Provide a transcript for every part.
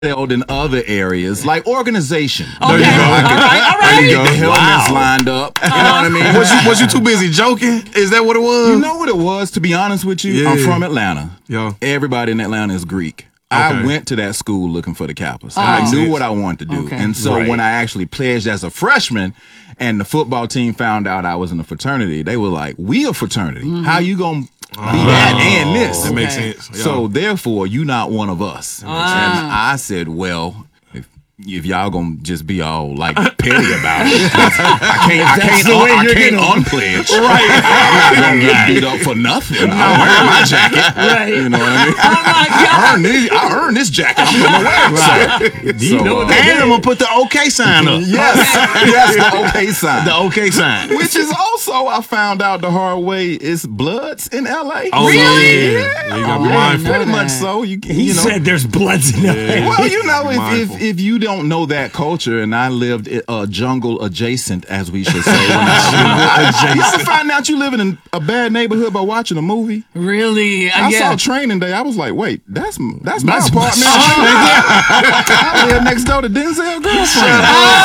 excelled in other areas, like organization. Okay. There you go. I could, All right. I could get the helmets lined up. You know what I mean? Was you too busy joking? Is that what it was? You know what it was, to be honest with you? Yeah. I'm from Atlanta. Yeah. Everybody in Atlanta is Greek. Okay. I went to that school looking for the Kappas. I knew what I wanted to do. Okay. And so when I actually pledged as a freshman and the football team found out I was in a fraternity, they were like, we a fraternity. How you going to be that and this? That makes sense. Yeah. So therefore, you not one of us. And I said, well, if y'all gonna just be all like petty about it, I can't unpledge. Right. I'm not gonna get beat up for nothing. I'm wearing my jacket. Right. You know what I mean? Oh my God. I earned this jacket. I'm gonna wear it. So, And I'm gonna put the OK sign up. yes, the OK sign. The OK sign. Which is also, I found out the hard way, is Bloods in LA. Oh, Really? Yeah. You gotta be I mindful. know Pretty that. much so. You He know. said there's bloods in LA. Well, you know, Mindful. if you don't know that culture, and I lived jungle adjacent, as we should say. You ever find out you living in a bad neighborhood by watching a movie? Really? I saw Training Day. I was like, wait, that's my apartment. I live next door to Denzel's girlfriend.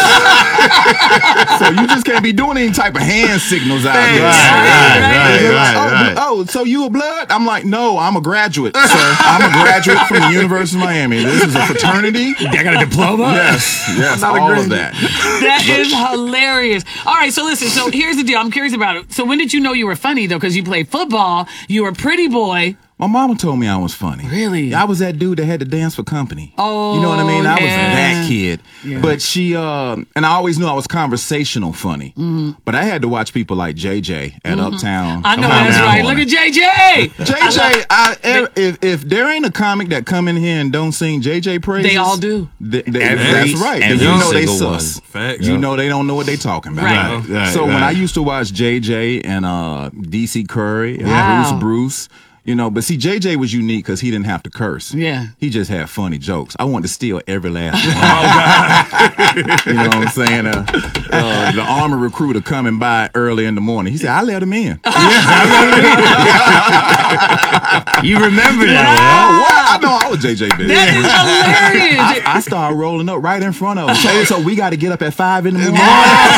So you just can't be doing any type of hand signals out here. Right. Oh, so you a blood? I'm like, no, I'm a graduate, sir. I'm a graduate from the University of Miami. This is a fraternity. I got a diploma? Yes, all of that. That is hilarious. All right, so listen. So here's the deal. I'm curious about it. So when did you know you were funny, though? Because you played football. You were a pretty boy. My mama told me I was funny. Really? I was that dude that had to dance for company. Oh, you know what I mean? I was yeah. that kid. Yeah. But she, and I always knew I was conversational funny. But I had to watch people like JJ at Uptown. I know that's right. Look at JJ. JJ, if there ain't a comic that come in here and don't sing JJ praises, They all do. That's right. every You know they single sus. one. Facts. You know they don't know what they talking about. Right. So when I used to watch JJ and DC Curry and Bruce, you know, but see, JJ was unique because he didn't have to curse. Yeah. He just had funny jokes. I wanted to steal every last one. You know what I'm saying? The Army recruiter coming by early in the morning. He said, I let him in. You remember that? I know I was JJ bitch. That is hilarious. I started rolling up right in front of him. So we got to get up at 5 in the morning.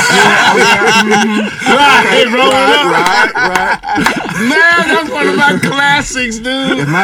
Right. Man, that's one of my classics, dude. If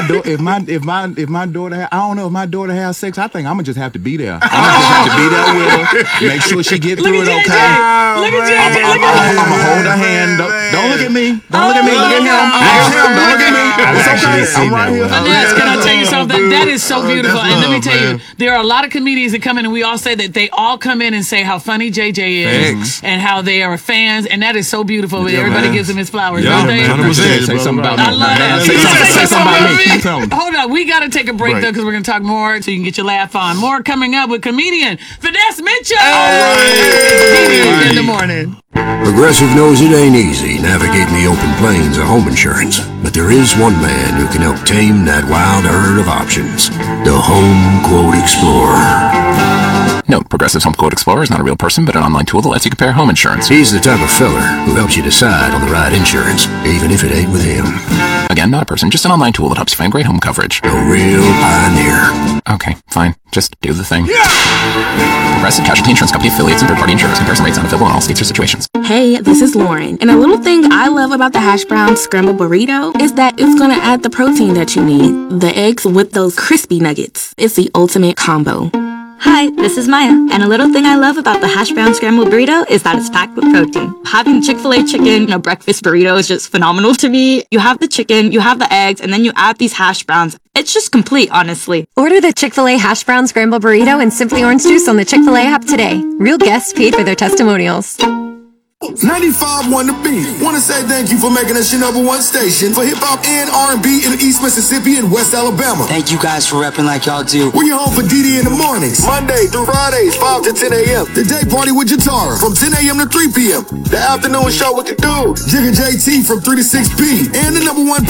my daughter, I don't know if my daughter has sex. I think I'm gonna just have to be there. I'm gonna just have to be there with her, make sure she get through it Look okay. at JJ. Look at JJ. Look at I'm gonna hold her hand. Don't look at me. Don't look at me. Look at him. Don't look at me. It's okay. I'm right here. Finesse, can I tell you something? That is so beautiful. That's And let me love, tell you, man. there are a lot of comedians that come in and we all say that they all come in and say how funny JJ is Thanks. and how they are fans. And that is so beautiful. Yeah, Everybody man. gives him his flowers, Yeah, don't they? man. 100%. Say something about I me. love that. Say something about me. Tell me. Hold on, we got to take a break though because we're going to talk more so you can get your laugh on. More coming up with comedian Finesse Mitchell. Comedian in the morning. Progressive knows it ain't easy navigating the open plains of home insurance, but there is one man who can help tame that wild herd of options. The Home Quote Explorer. Note, Progressive's Home Quote Explorer is not a real person, but an online tool that lets you compare home insurance. He's the type of feller who helps you decide on the right insurance, even if it ain't with him. Again, not a person, just an online tool that helps you find great home coverage. A real pioneer. Okay, fine. Just do the thing. Progressive Casualty Insurance Company affiliates and third-party insurers. Comparison rates not available in all states or situations. Hey, this is Lauren, and a little thing I love about the hash brown scrambled burrito is that it's gonna add the protein that you need. The eggs with those crispy nuggets. It's the ultimate combo. Hi, this is Maya, and a little thing I love about the hash brown scrambled burrito is that it's packed with protein. Having Chick-fil-A chicken in a breakfast burrito is just phenomenal to me. You have the chicken, you have the eggs, and then you add these hash browns. It's just complete, honestly. Order the Chick-fil-A Hash Brown Scramble Burrito and Simply Orange Juice on the Chick-fil-A app today. Real guests paid for their testimonials. 95 won the beat. Want to say thank you for making us your #1 station for hip-hop and R&B in East Mississippi and West Alabama. Thank you guys for repping like y'all do. We're your home for DD in the mornings, Monday through Fridays, 5 to 10 a.m. The day party with Jatara from 10 a.m. to 3 p.m. The afternoon show with the dude, Jigga JT from 3 to 6 p. And the #1